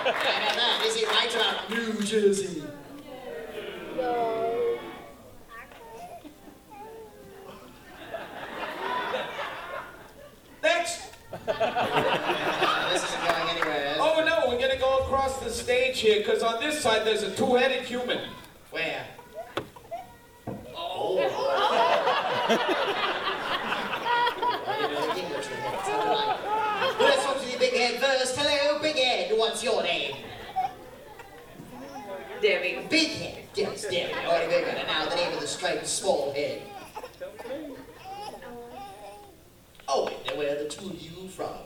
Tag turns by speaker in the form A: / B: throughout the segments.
A: that, is it right about New Jersey?
B: No.
C: Next.
A: This isn't going anywhere.
C: Oh no, we're gonna go across the stage here, because on this side there's a two-headed human.
A: Where?
C: Oh.
A: Well, let's talk to the big head first. Hello, big head. What's your name?
D: Debbie.
A: Big head. Yes, Debbie. Already bigger. And now the name of the striped small head. Oh, wait, now where are the two of you from?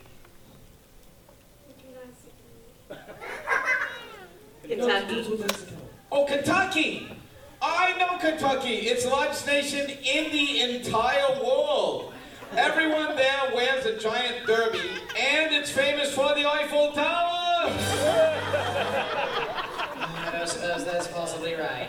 D: Kentucky.
C: Oh, Kentucky! I know Kentucky. It's the largest nation in the entire world. Everyone there wears a giant derby, and it's famous for the Eiffel Tower.
A: I don't suppose that's possibly right.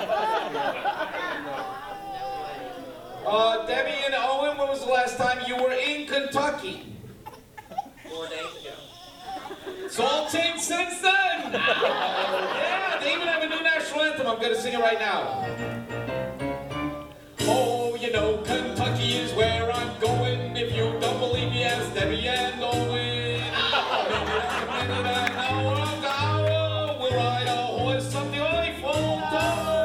C: Debbie and Owen, when was the last time you were in Kentucky?
A: 4 days ago.
C: It's all changed since then. Yeah, they even have a new national anthem. I'm gonna sing it right now. Oh, you know, Kentucky is where I'm going. If you don't believe me, ask Debbie and Owen. We'll ride a horse up the Eiffel Tower.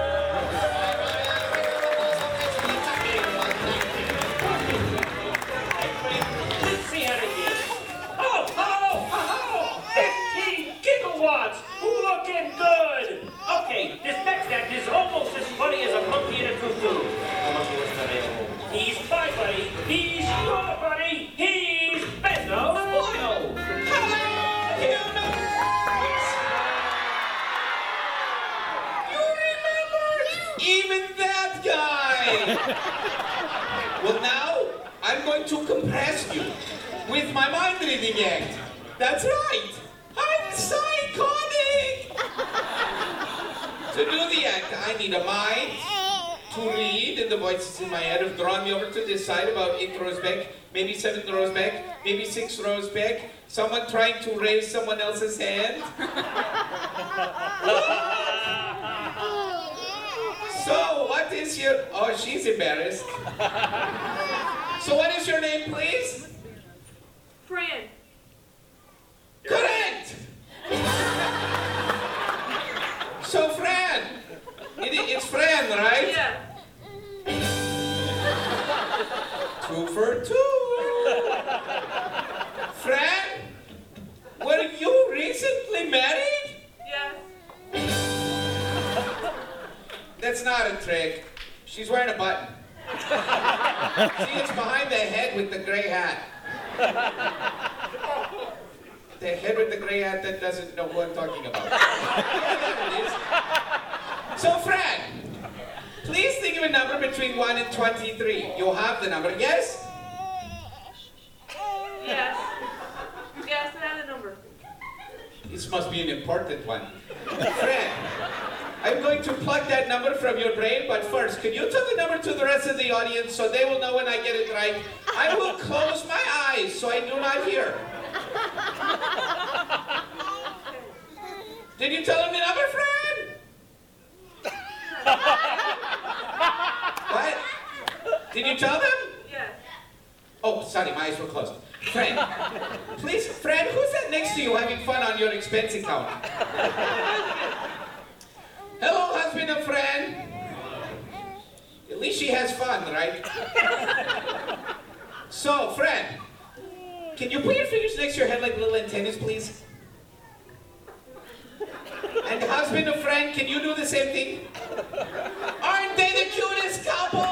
E: See how it is. Oh, 15 gigawatts! Looking good! Okay, this next act is almost as funny as a monkey in a tutu. He's my buddy. He's your buddy. He's Benno Spoil.
C: Hello, humans! You remembered? Even that guy! Well, now, I'm going to compress you with my mind-reading act. That's right! I'm psychotic! To do the act, I need a mind to read, and the voices in my head have drawn me over to this side about 8 rows back, maybe 7 rows back, maybe 6 rows back. Someone trying to raise someone else's hand. So, what is your... Oh, she's embarrassed. So, what is your name, please?
D: Fran.
C: Correct! So, Fran. It's Fran, right?
D: Yeah.
C: 2 for 2. Fran, were you recently married?
D: Yeah.
C: That's not a trick. She's wearing a button. See, it's behind the head with the gray hat. The head with the gray hat that doesn't know who I'm talking about. Yeah, there it is. So, Fran, please think of a number between 1 and 23. You have the number, yes?
D: Yes. Yes, I have the number.
C: This must be an important one. Fran, I'm going to plug that number from your brain, but first, can you tell the number to the rest of the audience so they will know when I get it right? I will close my eyes so I do not hear. Did you tell him the number, Fran? What? Did you tell them?
D: Yes.
C: Oh, sorry, my eyes were closed. Fran, please, Fran, who's that next to you having fun on your expense account? Hello, husband of Fran. At least she has fun, right? So, Fran, can you put your fingers next to your head like little antennas, please? And husband of Fran, can you do the same thing? Aren't they the cutest couple?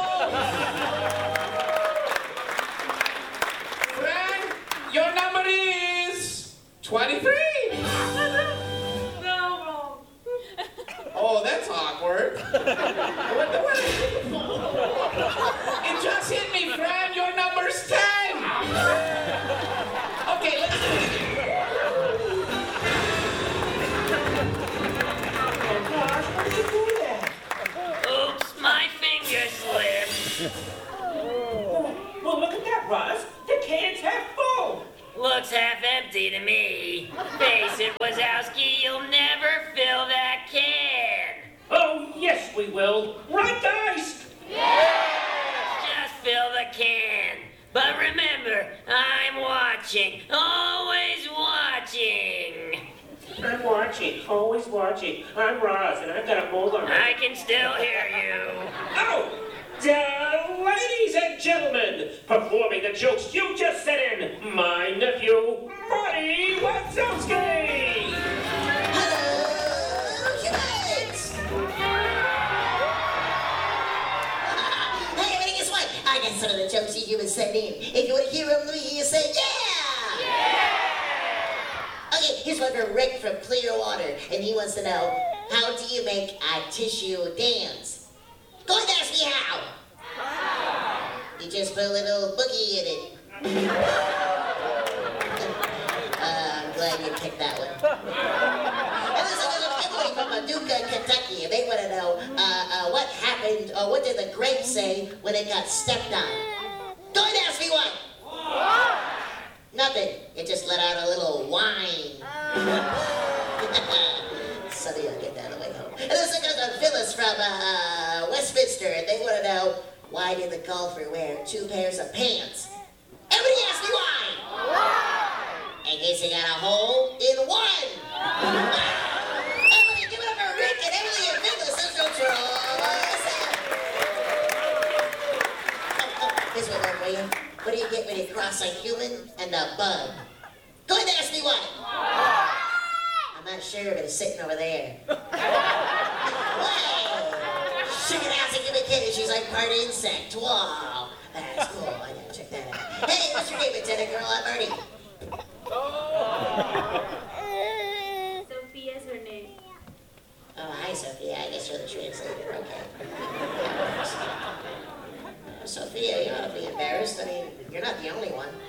C: Fran, your number is 23.
D: No, wrong.
C: Oh, that's awkward. It just hit me, Fran. Your number's 10. Okay, let's do it again.
F: Oops, my finger slipped.
E: Well, look at that, Roz. The can's half full.
F: Looks half empty to me. Face, it was Wazowski, you'll never fill that can.
E: Oh, yes, we will. Right, guys?
F: Just fill the can. But remember, I'm watching. Always watching.
E: I'm watching, always watching. I'm Roz, and I've got a mold on my...
F: I can still hear you.
E: Oh! Ladies and gentlemen, performing the jokes you just sent in, my nephew, Marty Wazowski!
A: Hello, humans! Hey, everybody, guess what? I got some of the jokes you humans sent in. If you want to hear them, let me hear you say, yeah! Okay, here's one for Rick from Clearwater, and he wants to know, how do you make a tissue dance? Go ahead and ask me how. You just put a little boogie in it. I'm glad you picked that one. And there's a family from Paducah, Kentucky, and they want to know what happened, or what did the grape say when it got stepped on? Go ahead and ask me what. Nothing. It just let out a little whine. Sonny will get that on the way home. And this goes to Phyllis from Westminster, and they want to know, why did the golfer wear 2 pairs of pants? Everybody ask me why! In case he got a hole in one! Everybody give it up for Rick and Emily and Phyllis. There's no trouble. This one for you. What do you get when you cross a human and a bug? Go ahead and ask me what? I'm not sure, but it's sitting over there. Wow! Check it out, give me kitty. She's like part insect. Wow! That's cool. I gotta check that out. Hey, what's your name, Lieutenant Girl? I'm Marty.
D: Sophia's her name.
A: Oh, hi, Sophia. I guess you're the translator. Okay. Sophia, you ought to be embarrassed. I mean, you're not the only one.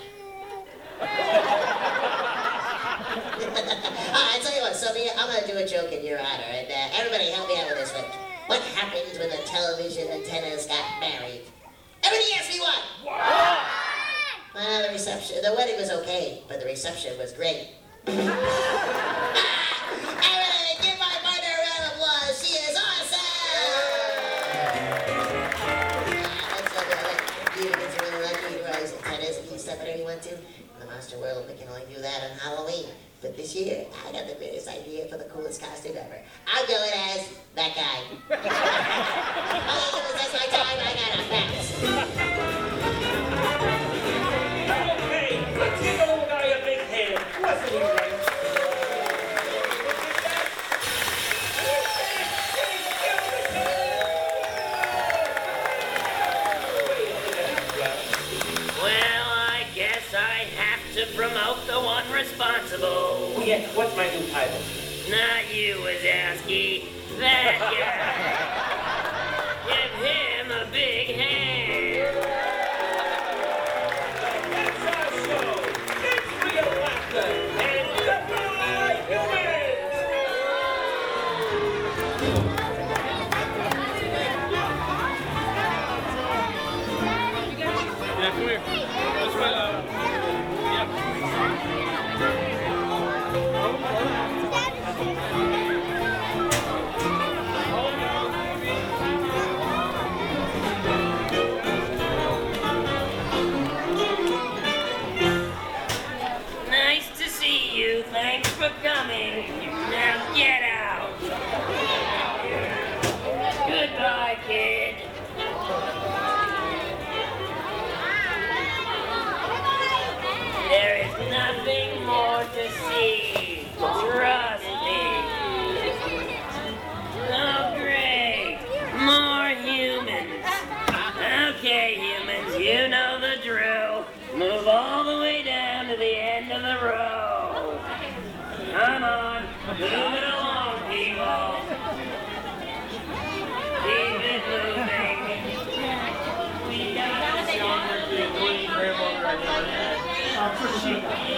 A: I tell you what, Sophia, I'm going to do a joke in your honor, and everybody help me out with this one. What happened when the television antennas got married? Everybody ask me what? Well, the wedding was okay, but the reception was great. Everybody give my partner a round of applause. She is awesome! You get to really lucky to rise antennas and eat stuff whatever you want to. In the monster world, we can only do that on Halloween. But this year, I got the greatest idea for the coolest costume ever. I'm going as that guy. Oh, that's my time. I gotta bounce.
E: Okay, let's give the little guy a big hand. Wasn't he right?
F: Well, I guess I have to promote the one responsible.
E: Oh, yeah, what's my new title?
F: Not you, Wazowski. That guy. Give him a big hand.
E: That's our show. It's real laughter. And goodbye, humans!
B: Yeah, come here. That's right.
F: Nice to see you. Thanks for coming. Now get out. Goodbye, kid. There is nothing more to see. Trust me. Oh, great. More humans. Okay, humans, you know the drill. Move all the way down to the end of the row. Come on, move it along, people. Keep it moving. We got a stronger people.